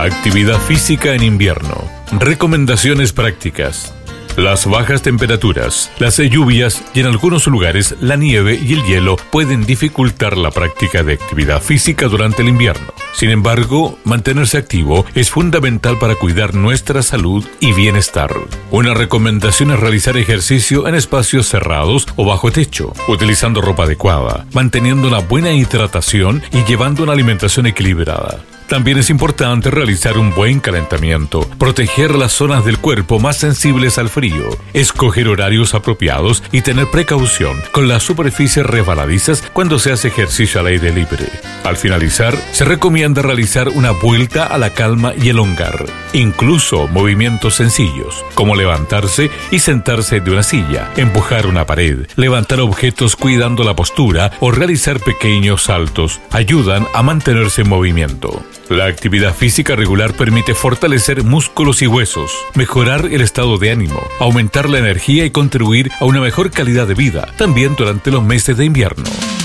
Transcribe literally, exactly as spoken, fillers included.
Actividad física en invierno. Recomendaciones prácticas. Las bajas temperaturas, las lluvias y en algunos lugares la nieve y el hielo pueden dificultar la práctica de actividad física durante el invierno. Sin embargo, mantenerse activo es fundamental para cuidar nuestra salud y bienestar. Una recomendación es realizar ejercicio en espacios cerrados o bajo techo, utilizando ropa adecuada, manteniendo una buena hidratación y llevando una alimentación equilibrada. También es importante realizar un buen calentamiento, proteger las zonas del cuerpo más sensibles al frío, escoger horarios apropiados y tener precaución con las superficies resbaladizas cuando se hace ejercicio al aire libre. Al finalizar, se recomienda realizar una vuelta a la calma y elongar, incluso movimientos sencillos, como levantarse y sentarse de una silla, empujar una pared, levantar objetos cuidando la postura o realizar pequeños saltos, ayudan a mantenerse en movimiento. La actividad física regular permite fortalecer músculos y huesos, mejorar el estado de ánimo, aumentar la energía y contribuir a una mejor calidad de vida, también durante los meses de invierno.